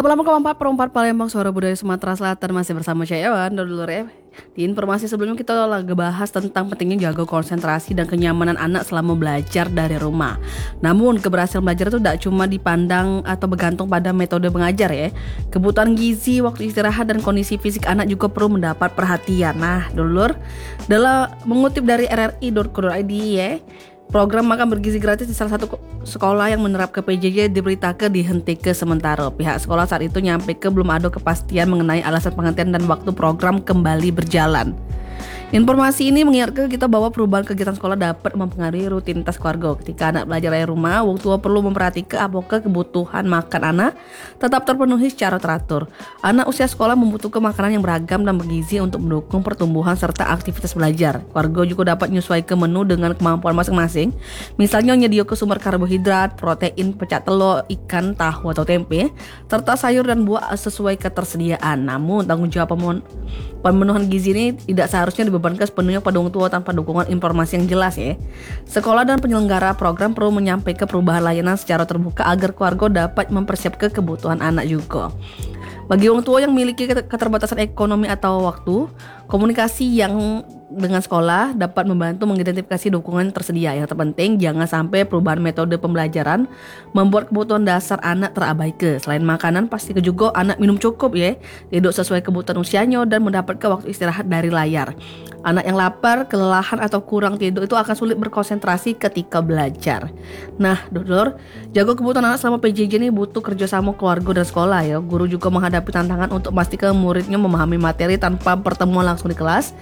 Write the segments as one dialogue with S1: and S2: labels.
S1: Lama-lama keempat perempat Palembang Suara Budaya Sumatera Selatan masih bersama saya Ewan dan dulu ya. Di informasi sebelumnya kita lagi bahas tentang pentingnya jaga konsentrasi dan kenyamanan anak selama belajar dari rumah. Namun keberhasilan belajar itu tidak cuma dipandang atau bergantung pada metode mengajar ya. Kebutuhan gizi, waktu istirahat dan kondisi fisik anak juga perlu mendapat perhatian. Nah, dulur, dalam mengutip dari rri.co.id ya, program makan bergizi gratis di salah satu sekolah yang menerapkan PJJ diberitakan dihentikan sementara. Pihak sekolah saat itu nyampe ke belum ada kepastian mengenai alasan penghentian dan waktu program kembali berjalan. Informasi ini mengingatkan kita bahwa perubahan kegiatan sekolah dapat mempengaruhi rutinitas keluarga. Ketika anak belajar dari rumah, orang tua perlu memperhatikan apakah kebutuhan makan anak tetap terpenuhi secara teratur. Anak usia sekolah membutuhkan makanan yang beragam dan bergizi untuk mendukung pertumbuhan serta aktivitas belajar. Keluarga juga dapat menyesuaikan menu dengan kemampuan masing-masing. Misalnya menyediakan sumber karbohidrat, protein, pecah telur, ikan, tahu atau tempe, serta sayur dan buah sesuai ketersediaan. Namun tanggung jawab pemenuhan gizi ini tidak seharusnya dibebankan sepenuhnya pada orang tua tanpa dukungan informasi yang jelas ya. Sekolah dan penyelenggara program perlu menyampaikan perubahan layanan secara terbuka agar keluarga dapat mempersiapkan kebutuhan anak juga. Bagi orang tua yang memiliki keterbatasan ekonomi atau waktu, komunikasi yang dengan sekolah dapat membantu mengidentifikasi dukungan yang tersedia. Yang terpenting jangan sampai perubahan metode pembelajaran membuat kebutuhan dasar anak terabaikan. Selain makanan, pastikan juga anak minum cukup ya, tidur sesuai kebutuhan usianya dan mendapatkan waktu istirahat dari layar. Anak yang lapar, kelelahan atau kurang tidur itu akan sulit berkonsentrasi ketika belajar. Nah, Dodor, jaga kebutuhan anak selama PJJ ini butuh kerjasama keluarga dan sekolah ya. Guru juga menghadapi tantangan untuk memastikan muridnya memahami materi tanpa pertemuan langsung di kelas.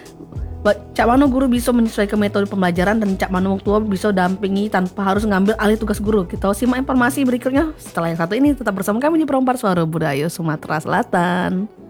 S1: Cak Mano guru bisa menyesuaikan metode pembelajaran dan Cak Mano tua bisa dampingi tanpa harus ngambil alih tugas guru. Kita simak informasi berikutnya setelah yang satu ini. Tetap bersama kami di Perempat Suara Budaya Sumatera Selatan.